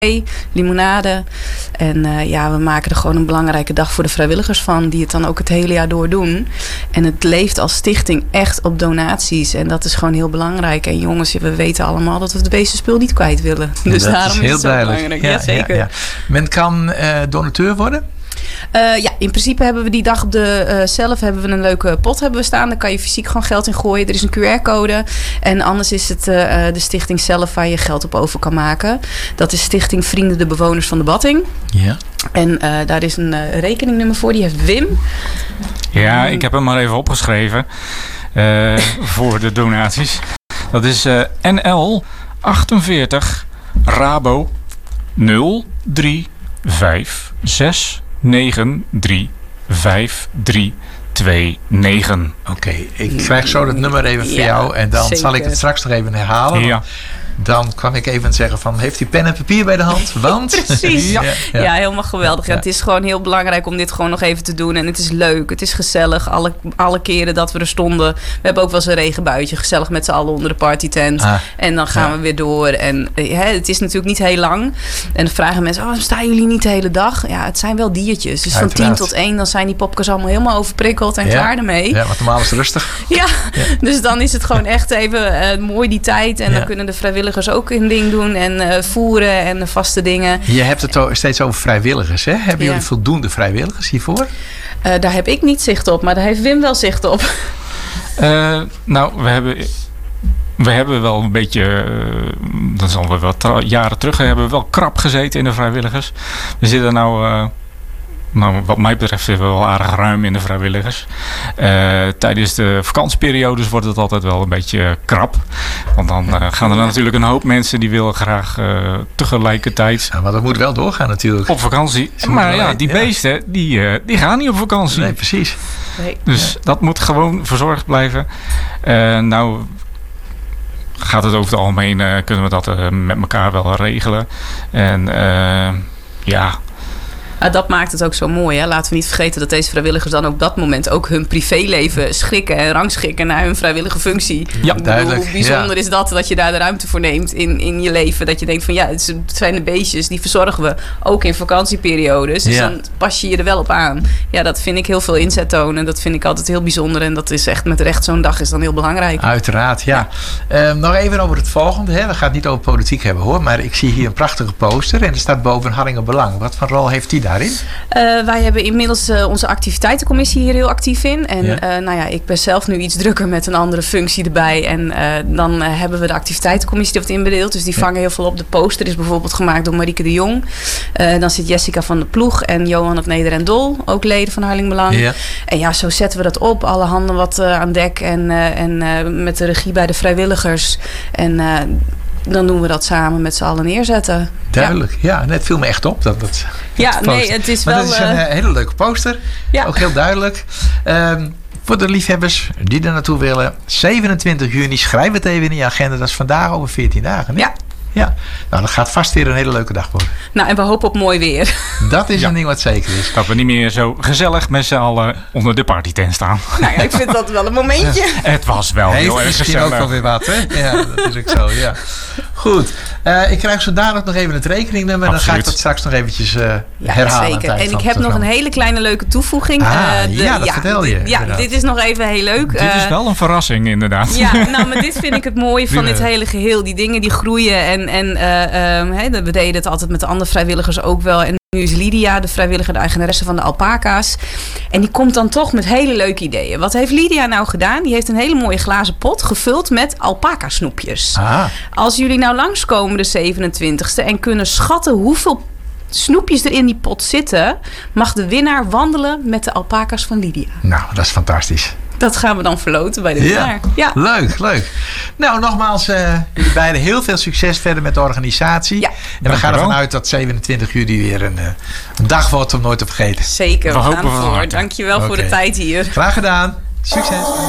limonade. En we maken er gewoon een belangrijke dag voor de vrijwilligers van, die het dan ook het hele jaar door doen. En het leeft als stichting echt op donaties. En dat is gewoon heel belangrijk. En jongens, we weten allemaal dat we het beestenspul niet kwijt willen. Dus dat daarom is heel het zo duidelijk. belangrijk. Ja, zeker. Ja. Men kan donateur worden? In principe hebben we die dag op de zelf hebben we een leuke pot staan. Daar kan je fysiek gewoon geld in gooien. Er is een QR-code. En anders is het de stichting zelf waar je geld op over kan maken. Dat is Stichting Vrienden de Bewoners van de Batting. Ja. En daar is een rekeningnummer voor. Die heeft Wim. Ja, ik heb hem maar even opgeschreven. Voor de donaties. Dat is NL 48 Rabo 035 6935329. Oké, ik krijg zo dat nummer even voor jou. En dan zal ik het straks nog even herhalen. Ja. Dan kan ik even zeggen van, heeft u pen en papier bij de hand? Want... Precies. Ja, helemaal geweldig. Ja, het is gewoon heel belangrijk om dit gewoon nog even te doen. En het is leuk, het is gezellig. Alle keren dat we er stonden. We hebben ook wel eens een regenbuitje. Gezellig met z'n allen onder de partytent. En dan gaan we weer door. En het is natuurlijk niet heel lang. En dan vragen mensen, staan jullie niet de hele dag? Ja, het zijn wel diertjes. Dus van 10 tot 1, dan zijn die popkes allemaal helemaal overprikkeld en klaar ermee. Ja, want normaal is het rustig. Ja, dus dan is het gewoon echt even mooi die tijd. En dan kunnen de vrijwilligers ook een ding doen en voeren en vaste dingen. Je hebt het steeds over vrijwilligers, hè? Hebben jullie voldoende vrijwilligers hiervoor? Daar heb ik niet zicht op, maar daar heeft Wim wel zicht op. We hebben wel een beetje, dat is alweer wat jaren terug, hebben we wel krap gezeten in de vrijwilligers. We zitten wat mij betreft zitten we wel aardig ruim in de vrijwilligers. Tijdens de vakantieperiodes wordt het altijd wel een beetje krap. Want dan gaan er natuurlijk een hoop mensen die willen graag tegelijkertijd... Ja, maar dat moet wel doorgaan natuurlijk. Op vakantie. Maar die beesten, die gaan niet op vakantie. Nee, precies. Dus dat moet gewoon verzorgd blijven. Gaat het over het algemeen, kunnen we dat met elkaar wel regelen. En dat maakt het ook zo mooi. Hè? Laten we niet vergeten dat deze vrijwilligers dan op dat moment ook hun privéleven schikken en rangschikken naar hun vrijwillige functie. Ja, duidelijk. Hoe bijzonder is dat je daar de ruimte voor neemt in je leven. Dat je denkt van het zijn de beestjes, die verzorgen we ook in vakantieperiodes. Dus dan pas je je er wel op aan. Ja, dat vind ik heel veel inzet tonen. Dat vind ik altijd heel bijzonder. En dat is echt met recht zo'n dag is dan heel belangrijk. Uiteraard, ja. Nog even over het volgende. Hè. We gaan het niet over politiek hebben hoor. Maar ik zie hier een prachtige poster. En er staat boven Harlingen Belang. Wat voor rol heeft die daarin? Wij hebben inmiddels onze activiteitencommissie hier heel actief in. En ik ben zelf nu iets drukker met een andere functie erbij. En dan hebben we de activiteitencommissie die wordt inbedeeld. Dus die vangen heel veel op. De poster is bijvoorbeeld gemaakt door Marieke de Jong. Dan zit Jessica van der Ploeg en Johan op Neder en Dol. Ook leden van Harlingen Belang. Ja. En zo zetten we dat op. Alle handen wat aan dek. En met de regie bij de vrijwilligers. En dan doen we dat samen met z'n allen neerzetten. Duidelijk, ja. Net viel me echt op. Het is wel... Maar het is een hele leuke poster. Ja. Ook heel duidelijk. Voor de liefhebbers die er naartoe willen. 27 juni, schrijf het even in je agenda. Dat is vandaag over 14 dagen. Nee? Ja. Nou, dat gaat vast weer een hele leuke dag worden. Nou, en we hopen op mooi weer. Dat is een ding wat zeker is. Dat we niet meer zo gezellig met z'n allen onder de partytent staan. Nou ja, ik vind dat wel een momentje. Het was wel heel erg gezellig. Ook wel weer wat, hè? Ja, dat is ook zo, ja. Goed. Ik krijg zo dadelijk nog even het rekeningnummer. Absoluut. Dan ga ik dat straks nog eventjes herhalen. Zeker. En ik heb nog een hele kleine leuke toevoeging. Dat vertel je. Dit is nog even heel leuk. Dit is wel een verrassing, inderdaad. Ja, maar dit vind ik het mooie van dit hele geheel. Die dingen die groeien. We deden het altijd met de andere vrijwilligers ook wel. En nu is Lydia, de vrijwilliger, de eigenaresse van de alpaca's. En die komt dan toch met hele leuke ideeën. Wat heeft Lydia nou gedaan? Die heeft een hele mooie glazen pot gevuld met alpaca snoepjes. Als jullie nou langskomen de 27e en kunnen schatten hoeveel snoepjes er in die pot zitten, mag de winnaar wandelen met de alpaca's van Lydia. Nou, dat is fantastisch. Dat gaan we dan verloten bij de winnaar. Ja. Leuk. Nou, nogmaals, jullie beiden heel veel succes verder met de organisatie. Ja. En we gaan ervan uit dat 27 juli weer een dag wordt om nooit te vergeten. Zeker, we gaan ervoor. Dankjewel voor de tijd hier. Graag gedaan. Succes.